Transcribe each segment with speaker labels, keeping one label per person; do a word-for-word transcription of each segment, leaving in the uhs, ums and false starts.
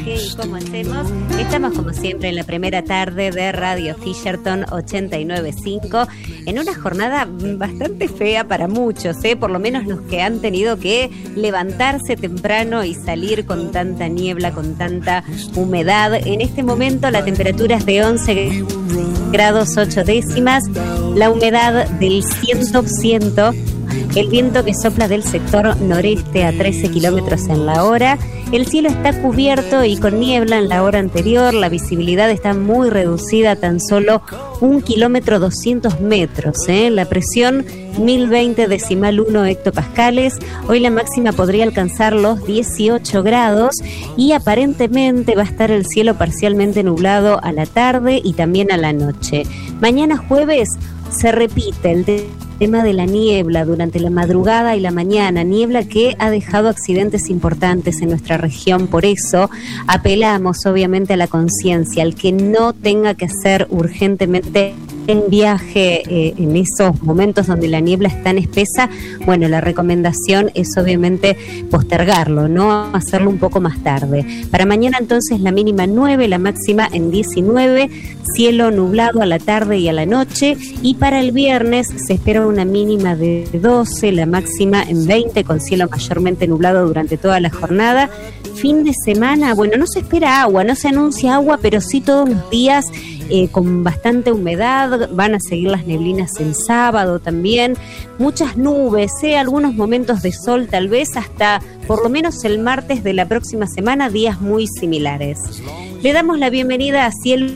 Speaker 1: qué y cómo hacemos. Estamos como siempre en la primera tarde de Radio Fisherton ochenta y nueve punto cinco en una jornada bastante fea para muchos, ¿eh? Por lo menos los que han tenido que levantarse temprano y salir con tanta niebla, con tanta humedad. En este momento la temperatura es de once grados ocho décimas, la humedad del cien por ciento. El viento que sopla del sector noreste a trece kilómetros en la hora. El cielo está cubierto y con niebla en la hora anterior. La visibilidad está muy reducida, tan solo un kilómetro doscientos metros. ¿eh? La presión mil veinte decimal uno hectopascales. Hoy la máxima podría alcanzar los dieciocho grados y aparentemente va a estar el cielo parcialmente nublado a la tarde y también a la noche. Mañana jueves se repite el de tema de la niebla durante la madrugada y la mañana, niebla que ha dejado accidentes importantes en nuestra región. Por eso apelamos obviamente a la conciencia, al que no tenga que hacer urgentemente en viaje eh, en esos momentos donde la niebla es tan espesa. Bueno, la recomendación es obviamente postergarlo, no hacerlo un poco más tarde. Para mañana entonces la mínima nueve, la máxima en diecinueve, cielo nublado a la tarde y a la noche, y para el viernes se espera una mínima de doce, la máxima en veinte, con cielo mayormente nublado durante toda la jornada. Fin de semana, bueno, no se espera agua, no se anuncia agua, pero sí todos los días eh, con bastante humedad. Van a seguir las neblinas el sábado también, muchas nubes, ¿eh? algunos momentos de sol, tal vez hasta por lo menos el martes de la próxima semana, días muy similares. Le damos la bienvenida a Cielo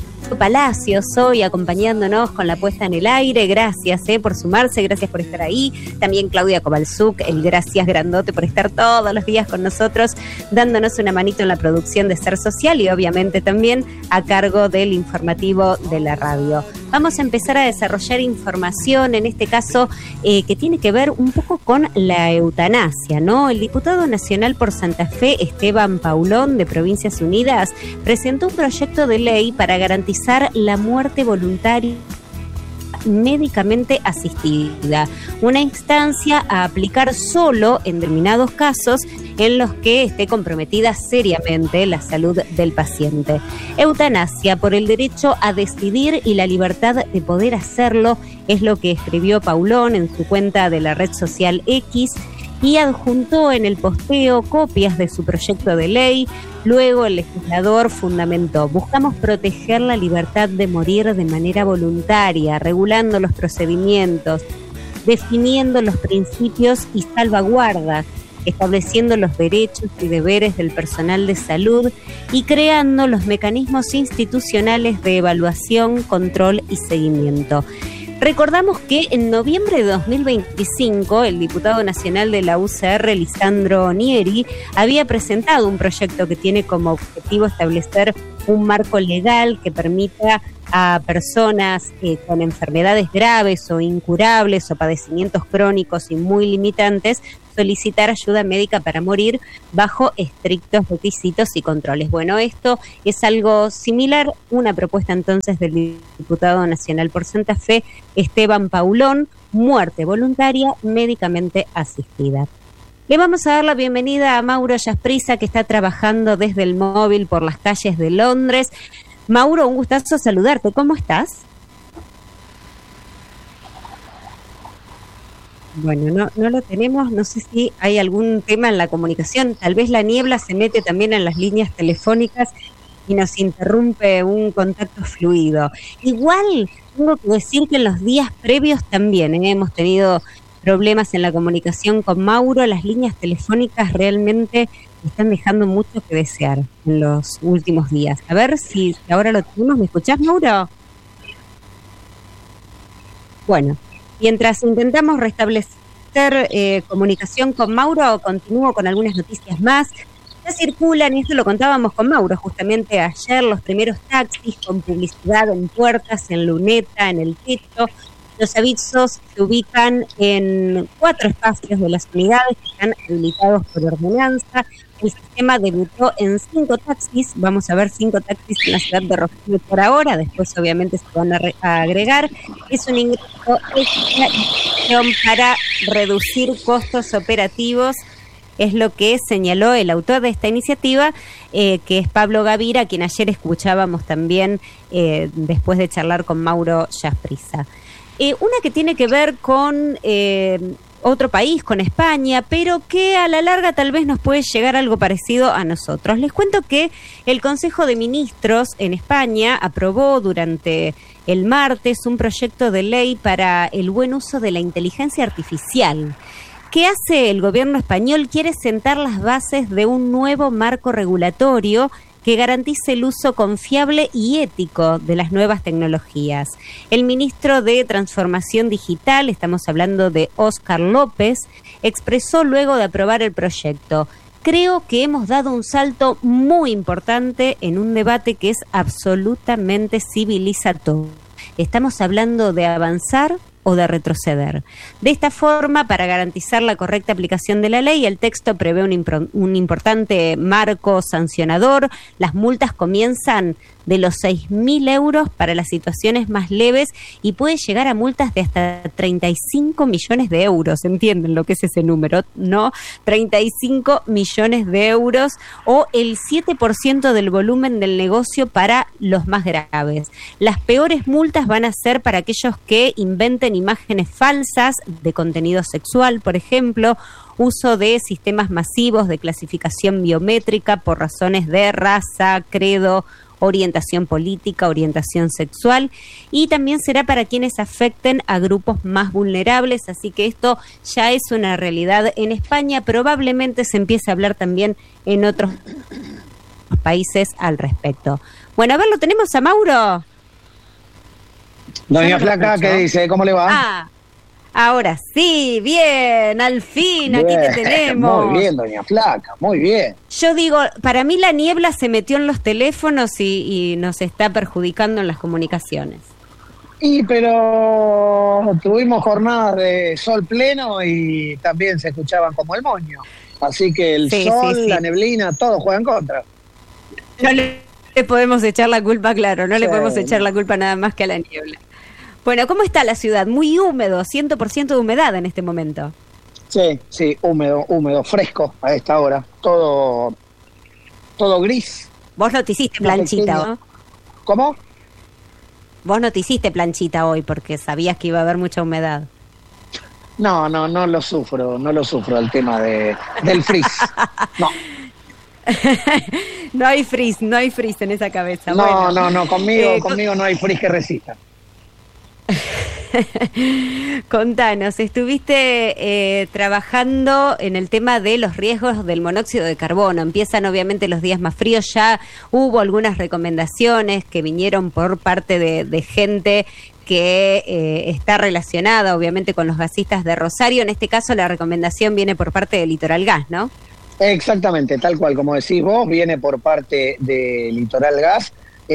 Speaker 1: Palacios hoy acompañándonos con la puesta en el aire. Gracias eh, por sumarse, gracias por estar ahí. También Claudia Kovalchuk, el gracias grandote por estar todos los días con nosotros, dándonos una manito en la producción de Ser Social y obviamente también a cargo del informativo de la radio. Vamos a empezar a desarrollar información, en este caso, eh, que tiene que ver un poco con la eutanasia, ¿no? El diputado nacional por Santa Fe, Esteban Paulón, de Provincias Unidas, presentó un proyecto de ley para garantizar la muerte voluntaria médicamente asistida, una instancia a aplicar solo en determinados casos en los que esté comprometida seriamente la salud del paciente. Eutanasia por el derecho a decidir y la libertad de poder hacerlo, es lo que escribió Paulón en su cuenta de la red social X, y adjuntó en el posteo copias de su proyecto de ley. Luego el legislador fundamentó: buscamos proteger la libertad de morir de manera voluntaria, regulando los procedimientos, definiendo los principios y salvaguardas, estableciendo los derechos y deberes del personal de salud y creando los mecanismos institucionales de evaluación, control y seguimiento. Recordamos que en noviembre de dos mil veinticinco el diputado nacional de la U C R, Lisandro Nieri, había presentado un proyecto que tiene como objetivo establecer un marco legal que permita a personas eh, con enfermedades graves o incurables o padecimientos crónicos y muy limitantes solicitar ayuda médica para morir bajo estrictos requisitos y controles. Bueno, esto es algo similar, una propuesta entonces del diputado nacional por Santa Fe, Esteban Paulón: muerte voluntaria médicamente asistida. Le vamos a dar la bienvenida a Mauro Jasprisa, que está trabajando desde el móvil por las calles de Londres. Mauro, un gustazo saludarte. ¿Cómo estás? Bueno, no, no lo tenemos, no sé si hay algún tema en la comunicación, tal vez la niebla se mete también en las líneas telefónicas y nos interrumpe un contacto fluido. Igual, tengo que decir que en los días previos también ¿eh? hemos tenido problemas en la comunicación con Mauro. Las líneas telefónicas realmente están dejando mucho que desear en los últimos días. A ver si ahora lo tenemos. ¿Me escuchás, Mauro? Bueno, mientras intentamos restablecer eh, comunicación con Mauro, continúo con algunas noticias más. Ya circulan, y esto lo contábamos con Mauro justamente ayer, los primeros taxis con publicidad en puertas, en luneta, en el techo. Los avisos se ubican en cuatro espacios de las unidades que están habilitados por ordenanza. El sistema debutó en cinco taxis, vamos a ver cinco taxis en la ciudad de Rosario por ahora, después obviamente se van a, re- a agregar. Es un ingreso extra para reducir costos operativos Es lo que señaló el autor de esta iniciativa, eh, que es Pablo Gavira, a quien ayer escuchábamos también eh, después de charlar con Mauro Jasprissa. Eh, una que tiene que ver con eh, otro país, con España, pero que a la larga tal vez nos puede llegar algo parecido a nosotros. Les cuento que el Consejo de Ministros en España aprobó durante el martes un proyecto de ley para el buen uso de la inteligencia artificial. ¿Qué hace el gobierno español? Quiere sentar las bases de un nuevo marco regulatorio que garantice el uso confiable y ético de las nuevas tecnologías. El ministro de Transformación Digital, estamos hablando de Óscar López, expresó luego de aprobar el proyecto: creo que hemos dado un salto muy importante en un debate que es absolutamente civilizador. Estamos hablando de avanzar o de retroceder. De esta forma, para garantizar la correcta aplicación de la ley, el texto prevé un, impro- un importante marco sancionador. Las multas comienzan de los seis mil euros para las situaciones más leves y puede llegar a multas de hasta treinta y cinco millones de euros. ¿Entienden lo que es ese número? ¿No? treinta y cinco millones de euros o el siete por ciento del volumen del negocio para los más graves. Las peores multas van a ser para aquellos que inventen imágenes falsas de contenido sexual, por ejemplo, uso de sistemas masivos de clasificación biométrica por razones de raza, credo, orientación política, orientación sexual, y también será para quienes afecten a grupos más vulnerables, así que esto ya es una realidad en España, probablemente se empiece a hablar también en otros países al respecto. Bueno, a ver, ¿lo tenemos a Mauro?
Speaker 2: Doña Flaca, ¿qué dice? ¿Cómo le va?
Speaker 1: Ah, ahora sí, bien, al fin, bien, aquí te tenemos.
Speaker 2: Muy bien, Doña Flaca, muy bien.
Speaker 1: Yo digo, para mí la niebla se metió en los teléfonos y, y nos está perjudicando en las comunicaciones.
Speaker 2: Y pero tuvimos jornadas de sol pleno y también se escuchaban como el moño. Así que el sí, sol, sí, sí. la neblina, todos juegan contra.
Speaker 1: No le podemos echar la culpa, claro, no sí, le podemos echar la culpa nada más que a la niebla. Bueno, ¿cómo está la ciudad? Muy húmedo, cien por ciento de humedad en este momento.
Speaker 2: Sí, sí, húmedo, húmedo, fresco a esta hora. Todo, todo gris.
Speaker 1: Vos no te hiciste planchita, ¿no?
Speaker 2: ¿Cómo?
Speaker 1: Vos no te hiciste planchita hoy porque sabías que iba a haber mucha humedad.
Speaker 2: No, no, no lo sufro, no lo sufro el tema de del frizz. No.
Speaker 1: No hay frizz, no hay frizz en esa cabeza.
Speaker 2: No,
Speaker 1: bueno,
Speaker 2: no, no, conmigo,
Speaker 1: eh,
Speaker 2: conmigo con... no hay frizz que resista.
Speaker 1: Contanos, estuviste eh, trabajando en el tema de los riesgos del monóxido de carbono. Empiezan obviamente los días más fríos, ya hubo algunas recomendaciones que vinieron por parte de, de gente que eh, está relacionada obviamente con los gasistas de Rosario. En este caso la recomendación viene por parte de Litoral Gas, ¿no?
Speaker 2: Exactamente, tal cual como decís vos, viene por parte de Litoral Gas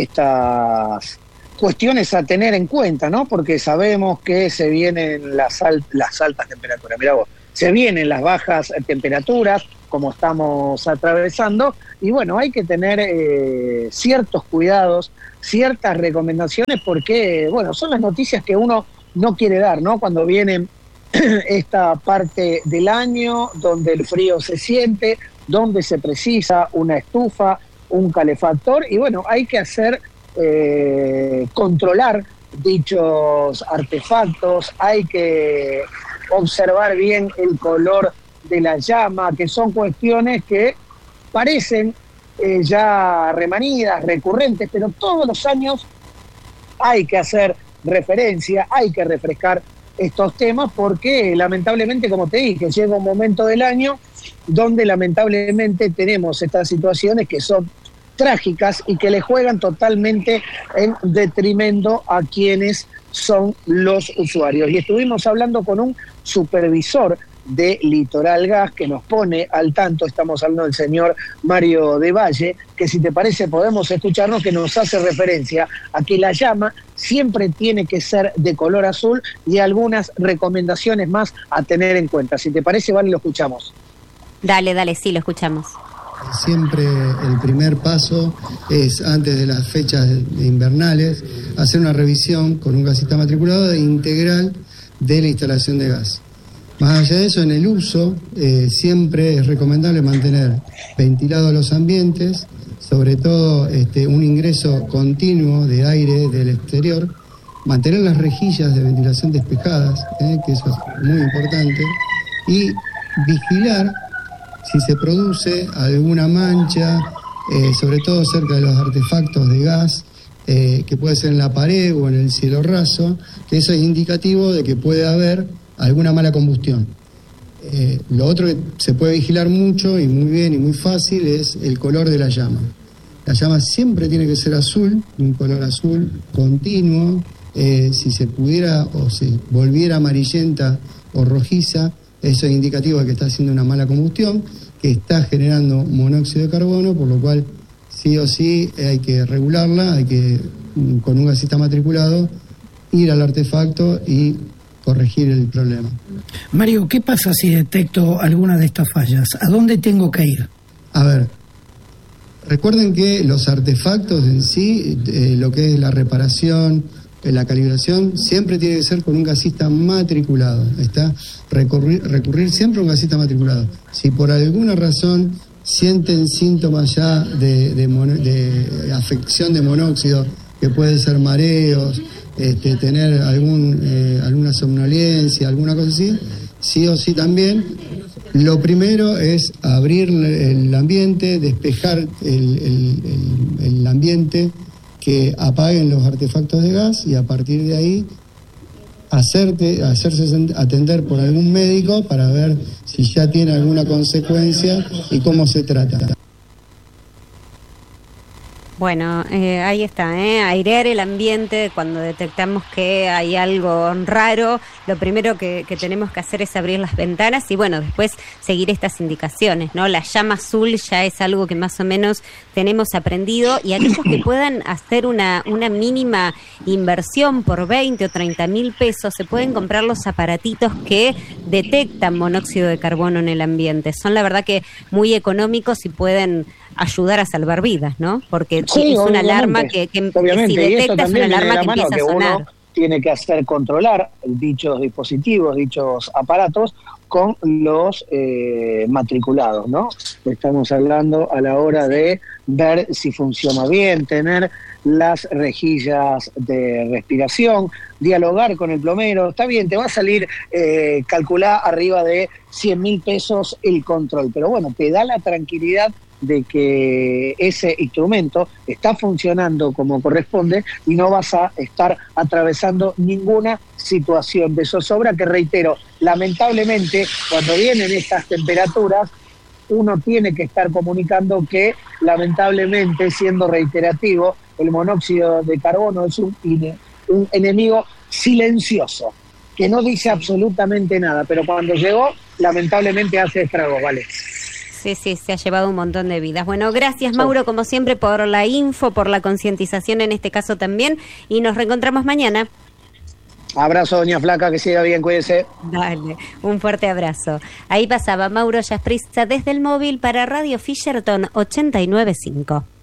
Speaker 2: estas cuestiones a tener en cuenta, ¿no? Porque sabemos que se vienen las, al- las altas temperaturas, mirá vos, se vienen las bajas temperaturas, como estamos atravesando, y bueno, hay que tener eh, ciertos cuidados, ciertas recomendaciones, porque, bueno, son las noticias que uno no quiere dar, ¿no? Cuando viene esta parte del año, donde el frío se siente, donde se precisa una estufa, un calefactor, y bueno, hay que hacer... Eh, controlar dichos artefactos, hay que observar bien el color de la llama, que son cuestiones que parecen eh, ya remanidas, recurrentes, pero todos los años hay que hacer referencia, hay que refrescar estos temas porque lamentablemente, como te dije, llega un momento del año donde lamentablemente tenemos estas situaciones que son trágicas y que le juegan totalmente en detrimento a quienes son los usuarios. Y estuvimos hablando con un supervisor de Litoral Gas que nos pone al tanto, estamos hablando del señor Mario de Valle, que si te parece podemos escucharnos, que nos hace referencia a que la llama siempre tiene que ser de color azul y algunas recomendaciones más a tener en cuenta. Si te parece, vale, lo escuchamos.
Speaker 1: Dale, dale, sí, lo escuchamos.
Speaker 3: Siempre el primer paso es, antes de las fechas invernales, hacer una revisión con un gasista matriculado integral de la instalación de gas. Más allá de eso, en el uso, eh, siempre es recomendable mantener ventilados los ambientes, sobre todo este, un ingreso continuo de aire del exterior, mantener las rejillas de ventilación despejadas, eh, que eso es muy importante, y vigilar si se produce alguna mancha, eh, sobre todo cerca de los artefactos de gas, eh, que puede ser en la pared o en el cielo raso, que eso es indicativo de que puede haber alguna mala combustión. Eh, lo otro que se puede vigilar mucho y muy bien y muy fácil es el color de la llama. La llama siempre tiene que ser azul, un color azul continuo. Eh, si se pudiera o se volviera amarillenta o rojiza, eso es indicativo de que está haciendo una mala combustión, que está generando monóxido de carbono, por lo cual sí o sí hay que regularla, hay que, con un gasista matriculado, ir al artefacto y corregir el problema.
Speaker 4: Mario, ¿qué pasa si detecto alguna de estas fallas? ¿A dónde tengo que ir?
Speaker 3: A ver, recuerden que los artefactos en sí, eh, lo que es la reparación, eh, la calibración, siempre tiene que ser con un gasista matriculado. ¿Está? Recurrir, recurrir siempre a un gasista matriculado. Si por alguna razón sienten síntomas ya de, de, mono, de afección de monóxido, que puede ser mareos, Este, tener algún eh, alguna somnolencia, alguna cosa así, sí o sí también, lo primero es abrir el ambiente, despejar el, el, el, el ambiente, que apaguen los artefactos de gas y a partir de ahí hacerte, hacerse atender por algún médico para ver si ya tiene alguna consecuencia y cómo se trata.
Speaker 1: Bueno, eh, ahí está, ¿eh? Airear el ambiente cuando detectamos que hay algo raro. Lo primero que, que tenemos que hacer es abrir las ventanas y, bueno, después seguir estas indicaciones, ¿no? La llama azul ya es algo que más o menos tenemos aprendido, y aquellos que puedan hacer una, una mínima inversión por veinte o treinta mil pesos, se pueden comprar los aparatitos que detectan monóxido de carbono en el ambiente. Son, la verdad, que muy económicos y pueden ayudar a salvar vidas, ¿no? Porque
Speaker 2: sí,
Speaker 1: es una alarma que, que, que si detectas una alarma que empieza a sonar.
Speaker 2: Uno tiene que hacer controlar dichos dispositivos, dichos aparatos con los eh, matriculados, ¿no? Estamos hablando a la hora de ver si funciona bien, tener las rejillas de respiración, dialogar con el plomero. Está bien, te va a salir, eh, calcular arriba de cien mil pesos el control, pero bueno, te da la tranquilidad de que ese instrumento está funcionando como corresponde y no vas a estar atravesando ninguna situación de zozobra, que, reitero, lamentablemente cuando vienen estas temperaturas uno tiene que estar comunicando que, lamentablemente, siendo reiterativo, el monóxido de carbono es un, un enemigo silencioso que no dice absolutamente nada, pero cuando llegó lamentablemente hace estragos, ¿vale?
Speaker 1: Sí, sí, se ha llevado un montón de vidas. Bueno, gracias, Mauro, como siempre, por la info, por la concientización en este caso también, y nos reencontramos mañana.
Speaker 2: Abrazo, doña Flaca, que siga bien, cuídese.
Speaker 1: Dale, un fuerte abrazo. Ahí pasaba Mauro Jasprissa desde el móvil para Radio Fisherton ochenta y nueve punto cinco.